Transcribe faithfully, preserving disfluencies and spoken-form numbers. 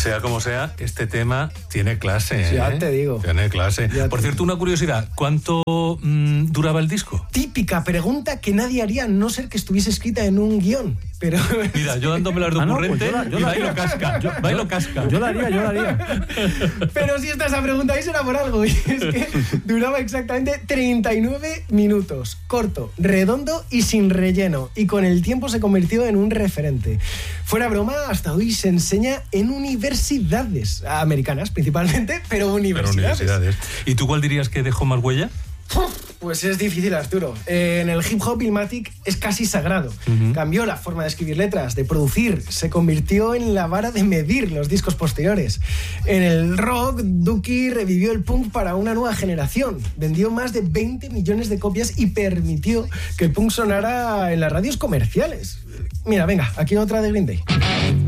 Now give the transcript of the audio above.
Sea como sea, este tema tiene clase. Sí, ¿eh? ya te digo. Tiene clase. Ya Por te cierto, una curiosidad. ¿Cuánto mmm, duraba el disco? Típica pregunta que nadie haría a no ser que estuviese escrita en un guión. Pero... Mira, yo dándome las de Ah, no, ocurrente, pues yo la- yo y la- bailo casca. Yo, bailo casca. Yo la haría, yo la haría. Pero si está esa pregunta, ahí será por algo. Y es que duraba exactamente treinta y nueve minutos. Corto, redondo y sin relleno. Y con el tiempo se convirtió en un referente. Fuera broma, hasta hoy se enseña en universidades americanas principalmente, pero Pero universidades. universidades. ¿Y tú cuál dirías que dejó más huella? Pues es difícil, Arturo. Eh, en el hip hop, Illmatic es casi sagrado. Uh-huh. Cambió la forma de escribir letras, de producir. Se convirtió en la vara de medir los discos posteriores. En el rock, Dookie revivió el punk para una nueva generación. Vendió más de veinte millones de copias y permitió que el punk sonara en las radios comerciales. Mira, venga, aquí otra de Green Day.